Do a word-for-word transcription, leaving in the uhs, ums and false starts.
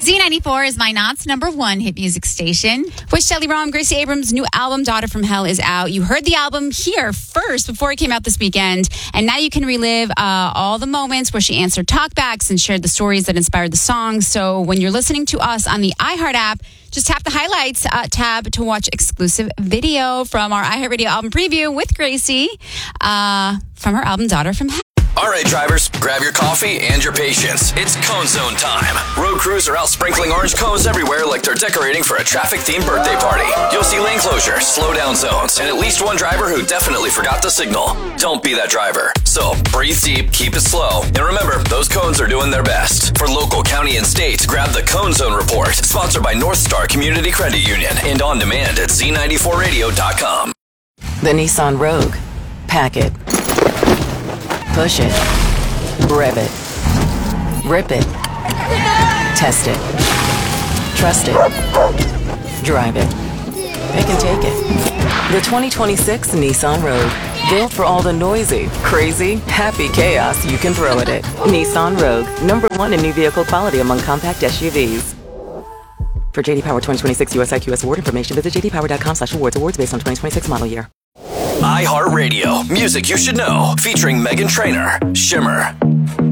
Z ninety-four is my Knott's number one hit music station. With Shelly Rom, Gracie Abrams' new album, Daughter from Hell, is out. You heard the album here first before it came out this weekend. And now you can relive uh, all the moments where she answered talkbacks and shared the stories that inspired the song. So when you're listening to us on the iHeart app, just tap the highlights uh, tab to watch exclusive video from our iHeartRadio album preview with Gracie uh, from her album, Daughter from Hell. All right, drivers, grab your coffee and your patience. It's Cone Zone time. Road crews are out sprinkling orange cones everywhere like they're decorating for a traffic-themed birthday party. You'll see lane closures, slow down zones, and at least one driver who definitely forgot to signal. Don't be that driver. So breathe deep, keep it slow, and remember, those cones are doing their best. For local, county, and state, grab the Cone Zone Report, sponsored by North Star Community Credit Union, and on demand at Z ninety-four radio dot com. The Nissan Rogue. Pack it. Push it. Rev it. Rip it. Test it. Trust it. Drive it. They can take it. The twenty twenty-six Nissan Rogue. Built for all the noisy, crazy, happy chaos you can throw at it. Nissan Rogue. Number one in new vehicle quality among compact S U Vs. For J D Power twenty twenty-six U S I Q S award information, visit j d power dot com slash awards. Awards based on twenty twenty-six model year. iHeartRadio, music you should know, featuring Meghan Trainor, Shimmer.